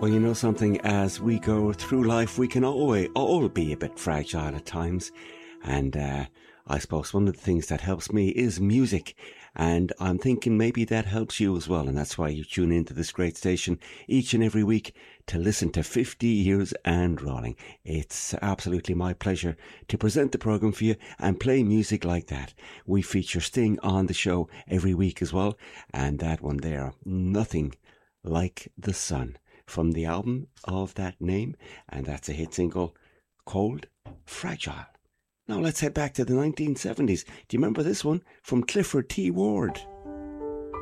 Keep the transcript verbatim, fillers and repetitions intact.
Well, you know something, as we go through life, we can always all be a bit fragile at times. And uh, I suppose one of the things that helps me is music. And I'm thinking maybe that helps you as well. And that's why you tune into this great station each and every week to listen to fifty years and rolling. It's absolutely my pleasure to present the programme for you and play music like that. We feature Sting on the show every week as well. And that one there, Nothing Like the Sun, from the album of that name, and that's a hit single called Fragile. Now let's head back to the nineteen seventies. Do you remember this one from Clifford T. Ward?